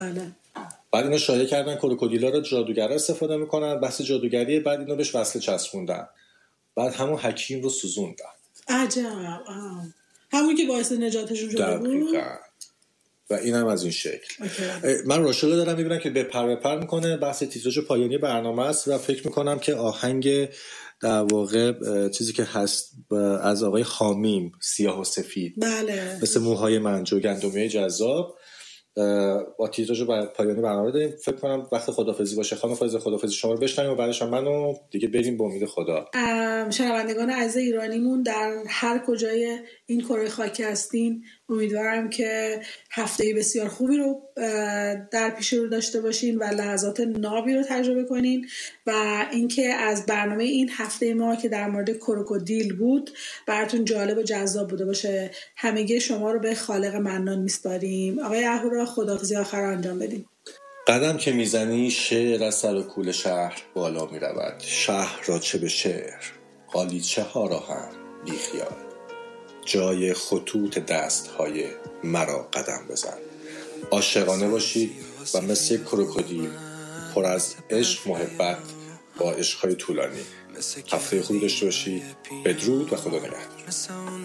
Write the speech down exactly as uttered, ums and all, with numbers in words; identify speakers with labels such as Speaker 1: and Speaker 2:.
Speaker 1: بله.
Speaker 2: بعد اینا شایعه کردن کروکودیلا رو جادوگرا استفاده میکنن، بحث جادوگریه، بعد اینو بهش وصله چسبوندن، بعد همون حکیم رو سوزوندن.
Speaker 1: عجب. آه. همون که باعث نجاتشون شده بود.
Speaker 2: دقیقاً. و اینم از این شکل. اوکی. من راشلو دارم میبینم که به پر به پر میکنه، بحث تیتراژ پایانی برنامه است و فکر میکنم که آهنگ در واقع چیزی که هست از آقای خامیم، سیاه و سفید،
Speaker 1: بله،
Speaker 2: مثل موهای من، جو گندمی جذاب، با تیتراژ پایانی برنامه داریم. فکر کنم وقت خدافظی باشه. خانم فایزه خدافظی شما رو بشنویم و بعدش منو دیگه بریم به امید خدا.
Speaker 1: شنوندگان عزیز ایرانیمون در هر کجای این کره خاکی هستین، امیدوارم که هفته بسیار خوبی رو در پیش رو داشته باشین و لحظات نابی رو تجربه کنین و اینکه از برنامه این هفته ما که در مورد کروکودیل بود براتون جالب و جذاب بوده باشه. همگی شما رو به خالق منان میسپاریم. آقای اهورا خداحافظی آخر رو انجام بدیم.
Speaker 2: قدم که میزنی شعر از سر و کول شهر بالا میرود، شهر را چه به شعر، قالیچه ها را هم بی خیال، جای خطوط دست های مرا قدم بزن. عاشقانه باشید و مثل کروکودیل پر از عشق، محبت با عشقهای طولانی. هفته خوبی داشته باشید. بدرود و خدا نگهدار.